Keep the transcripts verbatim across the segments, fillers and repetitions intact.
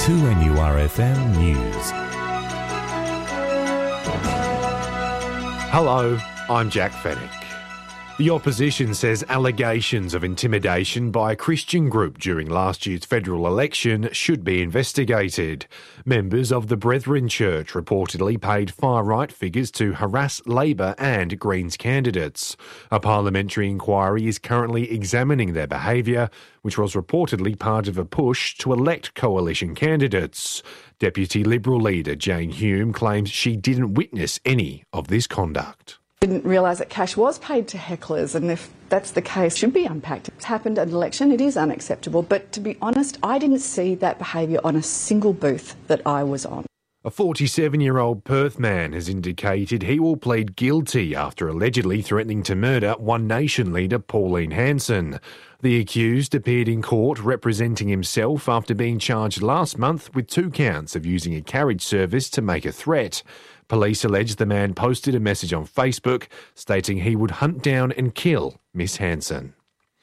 two N U R F M News. Hello, I'm Jack Fennick. The opposition says allegations of intimidation by a Christian group during last year's federal election should be investigated. Members of the Brethren Church reportedly paid far-right figures to harass Labor and Greens candidates. A parliamentary inquiry is currently examining their behaviour, which was reportedly part of a push to elect coalition candidates. Deputy Liberal leader Jane Hume claims she didn't witness any of this conduct. Didn't realise that cash was paid to hecklers, and if that's the case, it should be unpacked. It's happened at an election, it is unacceptable, but to be honest, I didn't see that behaviour on a single booth that I was on. A forty-seven-year-old Perth man has indicated he will plead guilty after allegedly threatening to murder One Nation leader Pauline Hanson. The accused appeared in court representing himself after being charged last month with two counts of using a carriage service to make a threat. Police allege the man posted a message on Facebook stating he would hunt down and kill Miss Hanson.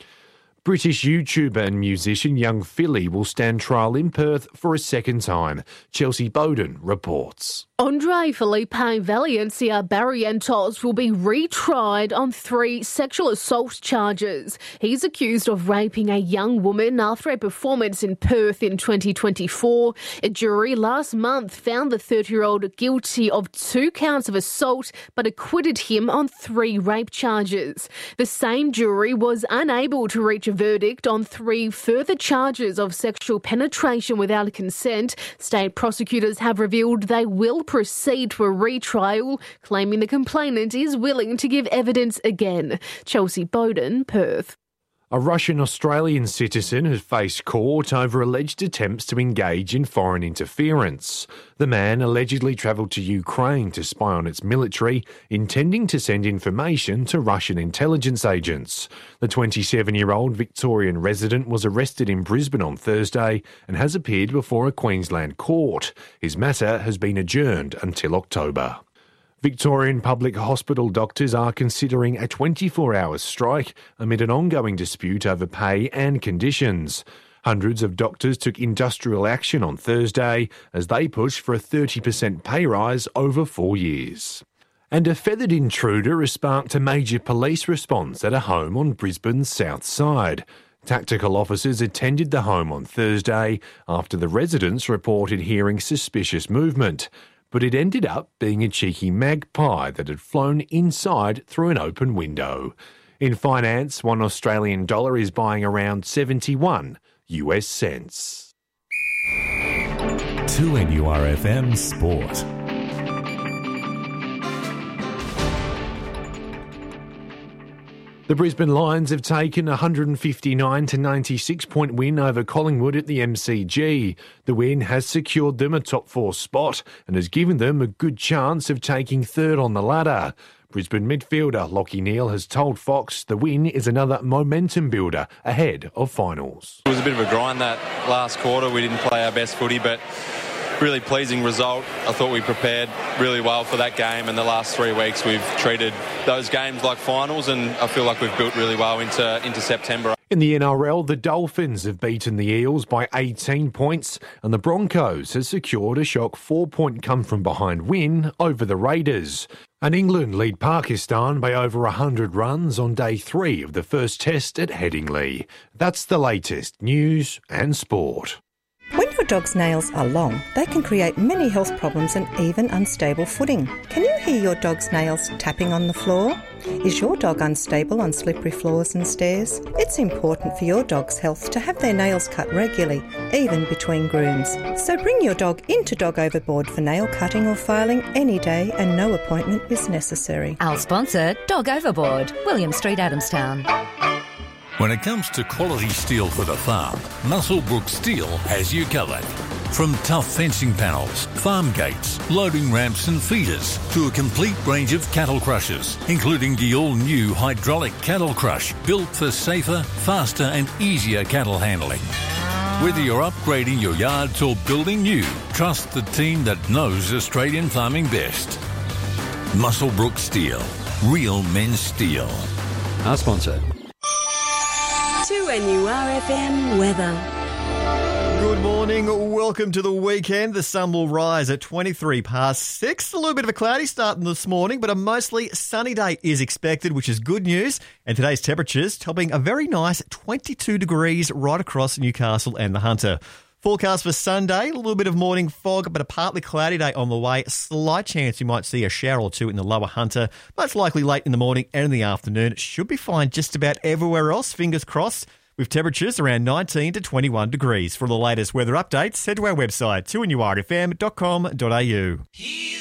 British YouTuber and musician Young Philly will stand trial in Perth for a second time. Chelsea Bowden reports. Andre Felipe Valencia Barrientos will be retried on three sexual assault charges. He's accused of raping a young woman after a performance in Perth in twenty twenty-four. A jury last month found the thirty-year-old guilty of two counts of assault but acquitted him on three rape charges. The same jury was unable to reach a verdict on three further charges of sexual penetration without consent. State prosecutors have revealed they will proceed to a retrial, claiming the complainant is willing to give evidence again. Chelsea Bowden, Perth. A Russian-Australian citizen has faced court over alleged attempts to engage in foreign interference. The man allegedly travelled to Ukraine to spy on its military, intending to send information to Russian intelligence agents. The twenty-seven-year-old Victorian resident was arrested in Brisbane on Thursday and has appeared before a Queensland court. His matter has been adjourned until October. Victorian public hospital doctors are considering a twenty-four hour strike amid an ongoing dispute over pay and conditions. Hundreds of doctors took industrial action on Thursday as they pushed for a thirty percent pay rise over four years. And a feathered intruder has sparked a major police response at a home on Brisbane's south side. Tactical officers attended the home on Thursday after the residents reported hearing suspicious movement. But it ended up being a cheeky magpie that had flown inside through an open window. In finance, one Australian dollar is buying around seventy-one U S cents. two N U R F M Sport. The Brisbane Lions have taken a one hundred fifty-nine to ninety-six point win over Collingwood at the M C G. The win has secured them a top four spot and has given them a good chance of taking third on the ladder. Brisbane midfielder Lachie Neale has told Fox the win is another momentum builder ahead of finals. It was a bit of a grind that last quarter. We didn't play our best footy, but really pleasing result. I thought we prepared really well for that game, and the last three weeks we've treated those games like finals, and I feel like we've built really well into, into September. In the N R L, the Dolphins have beaten the Eels by eighteen points, and the Broncos has secured a shock four-point come-from-behind win over the Raiders. And England lead Pakistan by over one hundred runs on day three of the first test at Headingley. That's the latest news and sport. When your dog's nails are long, they can create many health problems and even unstable footing. Can you hear your dog's nails tapping on the floor? Is your dog unstable on slippery floors and stairs? It's important for your dog's health to have their nails cut regularly, even between grooms. So bring your dog into Dog Overboard for nail cutting or filing any day, and no appointment is necessary. Our sponsor, Dog Overboard, William Street, Adamstown. When it comes to quality steel for the farm, Muswellbrook Steel has you covered. From tough fencing panels, farm gates, loading ramps and feeders, to a complete range of cattle crushers, including the all-new hydraulic cattle crush, built for safer, faster and easier cattle handling. Whether you're upgrading your yards or building new, trust the team that knows Australian farming best. Muswellbrook Steel. Real men's steel. Our sponsor. two N U R F M weather. Good morning. Welcome to the weekend. The sun will rise at twenty-three past six. A little bit of a cloudy start this morning, but a mostly sunny day is expected, which is good news. And today's temperatures topping a very nice twenty-two degrees right across Newcastle and the Hunter. Forecast for Sunday, a little bit of morning fog, but a partly cloudy day on the way. Slight chance you might see a shower or two in the lower Hunter. Most likely late in the morning and in the afternoon. It should be fine just about everywhere else, fingers crossed, with temperatures around nineteen to twenty-one degrees. For the latest weather updates, head to our website, two n u r f m dot com dot a u.